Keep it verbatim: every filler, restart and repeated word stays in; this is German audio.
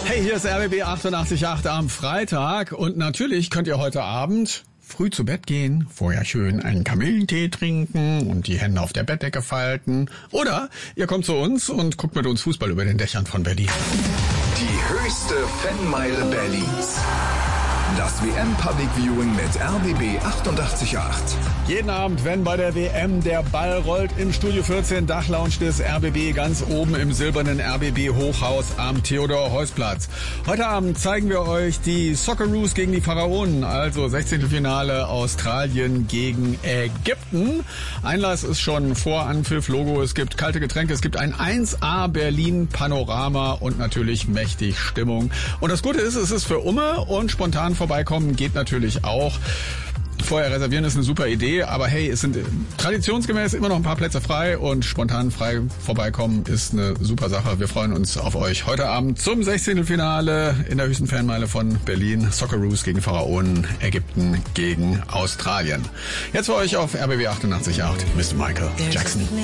Hey, hier ist R B B achtundachtzig Komma acht am Freitag und natürlich könnt ihr heute Abend früh zu Bett gehen, vorher schön einen Kamillentee trinken und die Hände auf der Bettdecke falten. Oder ihr kommt zu uns und guckt mit uns Fußball über den Dächern von Berlin. Die höchste Fanmeile Berlins. Das W M Public Viewing mit R B B achtundachtzig Komma acht. Jeden Abend, wenn bei der W M der Ball rollt, im Studio vierzehn Dachlounge des R B B ganz oben im silbernen R B B Hochhaus am Theodor-Heuss-Platz. Heute Abend zeigen wir euch die Socceroos gegen die Pharaonen, also Sechzehntelfinale Australien gegen Ägypten. Einlass ist schon vor Anpfiff, Logo, es gibt kalte Getränke, es gibt ein eins A Berlin Panorama und natürlich mächtig Stimmung. Und das Gute ist, es ist für Umme und spontan vorbeikommen geht natürlich auch. Vorher reservieren ist eine super Idee, aber hey, es sind traditionsgemäß immer noch ein paar Plätze frei und spontan frei vorbeikommen ist eine super Sache. Wir freuen uns auf euch heute Abend zum Sechzehntelfinale in der höchsten Fanmeile von Berlin. Socceroos gegen Pharaonen, Ägypten gegen Australien. Jetzt für euch auf R B B achtundachtzig Komma acht Mister Michael Jackson.